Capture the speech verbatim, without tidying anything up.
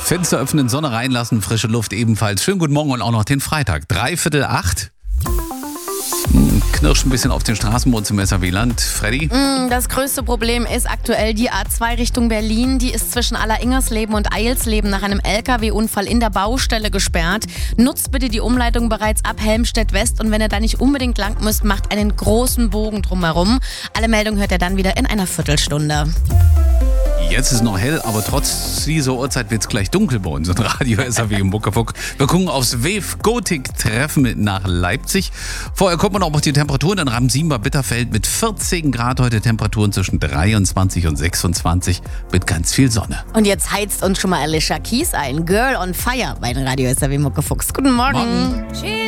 Fenster öffnen, Sonne reinlassen, frische Luft ebenfalls. Schönen guten Morgen und auch noch den Freitag. Dreiviertel acht. Knirscht ein bisschen auf den Straßen bei uns im S R W-Land. Freddy? Das größte Problem ist aktuell die A zwei Richtung Berlin. Die ist zwischen Alleringers-Leben und Eilsleben nach einem L K W-Unfall in der Baustelle gesperrt. Nutzt bitte die Umleitung bereits ab Helmstedt West und wenn ihr da nicht unbedingt lang müsst, macht einen großen Bogen drumherum. Alle Meldungen hört ihr dann wieder in einer Viertelstunde. Jetzt ist es noch hell, aber trotz dieser Uhrzeit wird es gleich dunkel bei uns in Radio S R W im Muckefuck. Wir gucken aufs Wave Gothic Treffen nach Leipzig. Vorher kommt man auch auf die Temperaturen in Ramsimba-Bitterfeld mit vierzehn Grad heute, Temperaturen zwischen dreiundzwanzig und sechsundzwanzig mit ganz viel Sonne. Und jetzt heizt uns schon mal Alicia Keys ein. Girl on Fire bei den Radio S R W Muckefucks. Guten Morgen. Morgen.